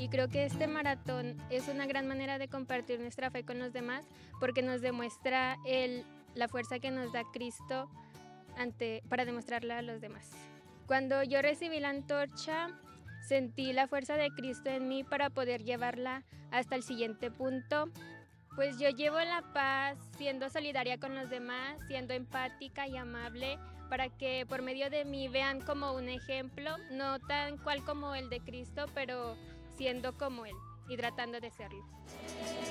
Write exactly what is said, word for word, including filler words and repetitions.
Y creo que este maratón es una gran manera de compartir nuestra fe con los demás porque nos demuestra el, la fuerza que nos da Cristo ante, para demostrarla a los demás. Cuando yo recibí la antorcha, sentí la fuerza de Cristo en mí para poder llevarla hasta el siguiente punto. Pues yo llevo la paz siendo solidaria con los demás, siendo empática y amable, para que por medio de mí vean como un ejemplo, no tan cual como el de Cristo, pero siendo como Él y tratando de serlo.